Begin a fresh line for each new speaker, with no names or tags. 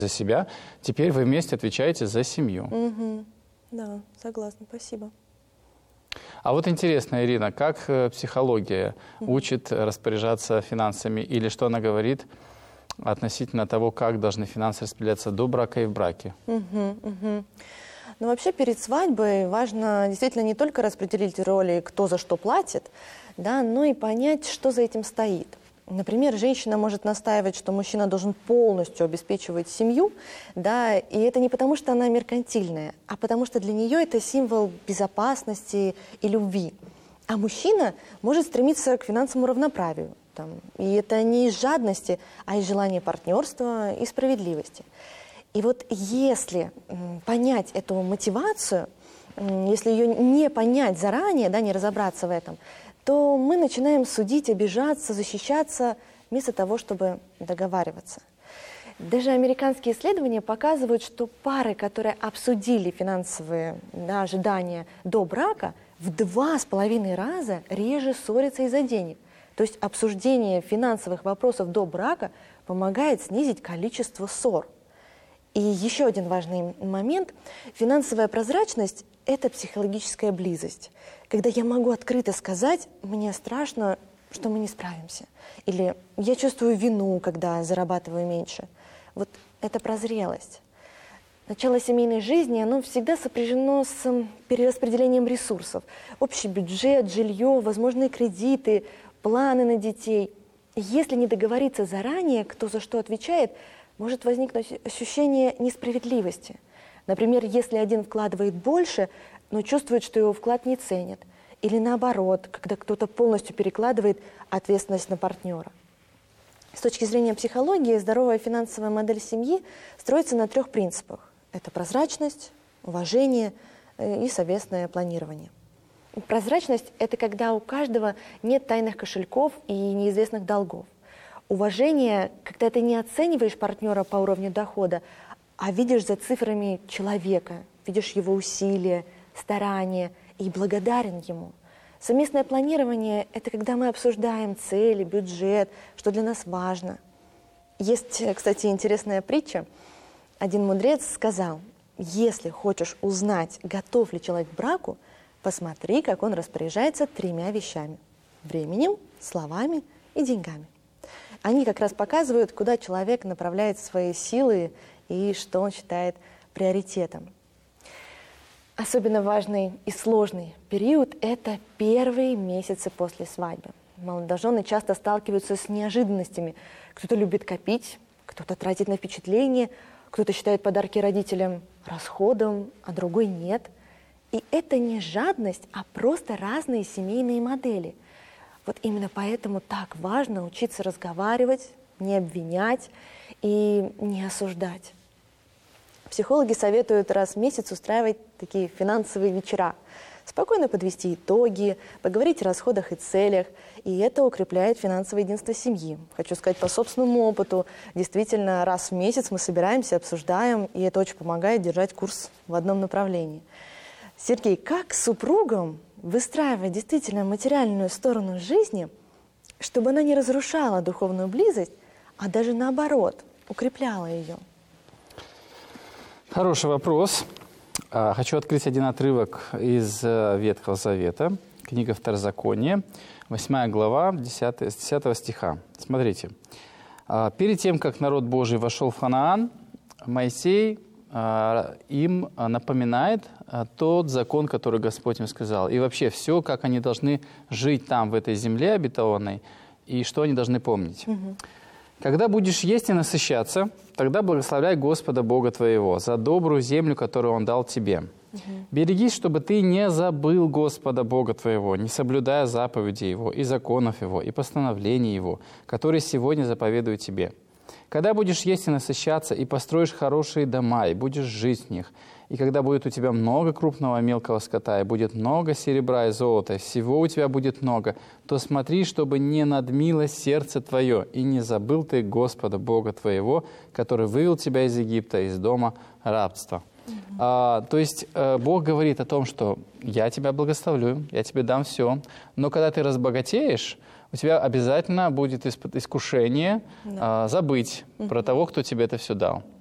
за себя, теперь вы вместе отвечаете за семью.
Да, согласна, спасибо.
А вот интересно, Ирина, как психология учит распоряжаться финансами, или что она говорит относительно того, как должны финансы распределяться до брака и в браке?
Ну, вообще, перед свадьбой важно действительно не только распределить роли, кто за что платит, да, но и понять, что за этим стоит. Например, женщина может настаивать, что мужчина должен полностью обеспечивать семью, да, и это не потому, что она меркантильная, а потому что для нее это символ безопасности и любви. А мужчина может стремиться к финансовому равноправию. И это не из жадности, а из желания партнерства и справедливости. И вот если понять эту мотивацию, если ее не понять заранее, да, не разобраться в этом, то мы начинаем судить, обижаться, защищаться, вместо того, чтобы договариваться. Даже американские исследования показывают, что пары, которые обсудили финансовые, да, ожидания до брака, в 2,5 раза реже ссорятся из-за денег. То есть обсуждение финансовых вопросов до брака помогает снизить количество ссор. И еще один важный момент. Финансовая прозрачность – это психологическая близость. Когда я могу открыто сказать: мне страшно, что мы не справимся. Или я чувствую вину, когда зарабатываю меньше. Вот это прозрелость. Начало семейной жизни, оно всегда сопряжено с перераспределением ресурсов. Общий бюджет, жилье, возможные кредиты, планы на детей. Если не договориться заранее, кто за что отвечает, может возникнуть ощущение несправедливости. Например, если один вкладывает больше, но чувствует, что его вклад не ценят. Или наоборот, когда кто-то полностью перекладывает ответственность на партнера. С точки зрения психологии, здоровая финансовая модель семьи строится на 3 принципах. Это прозрачность, уважение и совместное планирование. Прозрачность – это когда у каждого нет тайных кошельков и неизвестных долгов. Уважение, когда ты не оцениваешь партнера по уровню дохода, а видишь за цифрами человека, видишь его усилия, старания и благодарен ему. Совместное планирование – это когда мы обсуждаем цели, бюджет, что для нас важно. Есть, кстати, интересная притча. Один мудрец сказал: если хочешь узнать, готов ли человек к браку, посмотри, как он распоряжается 3 вещами – временем, словами и деньгами. Они как раз показывают, куда человек направляет свои силы и что он считает приоритетом. Особенно важный и сложный период – это первые месяцы после свадьбы. Молодожены часто сталкиваются с неожиданностями. Кто-то любит копить, кто-то тратит на впечатление, кто-то считает подарки родителям расходом, а другой нет. И это не жадность, а просто разные семейные модели. Вот именно поэтому так важно учиться разговаривать, не обвинять и не осуждать. Психологи советуют раз в месяц устраивать такие финансовые вечера. Спокойно подвести итоги, поговорить о расходах и целях. И это укрепляет финансовое единство семьи. Хочу сказать по собственному опыту. Действительно, раз в месяц мы собираемся, обсуждаем, и это очень помогает держать курс в одном направлении. Сергей, как супругам выстраивать действительно материальную сторону жизни, чтобы она не разрушала духовную близость, а даже наоборот, укрепляла ее?
Хороший вопрос. Хочу открыть один отрывок из Ветхого Завета, книга Второзакония, 8 глава, 10 стиха. Смотрите. «Перед тем, как народ Божий вошел в Ханаан, Моисей им напоминает тот закон, который Господь им сказал. И вообще все, как они должны жить там, в этой земле обетованной, и что они должны помнить. Когда будешь есть и насыщаться, тогда благословляй Господа Бога твоего за добрую землю, которую Он дал тебе. Берегись, чтобы ты не забыл Господа Бога твоего, не соблюдая заповедей Его, и законов Его, и постановлений Его, которые сегодня заповедую тебе. Когда будешь есть и насыщаться, и построишь хорошие дома, и будешь жить в них, и когда будет у тебя много крупного и мелкого скота, и будет много серебра и золота, и всего у тебя будет много, то смотри, чтобы не надмило сердце твое, и не забыл ты Господа Бога твоего, который вывел тебя из Египта, из дома рабства». То есть Бог говорит о том, что я тебя благословлю, я тебе дам все, но когда ты разбогатеешь, у тебя обязательно будет искушение забыть про того, кто тебе это все дал.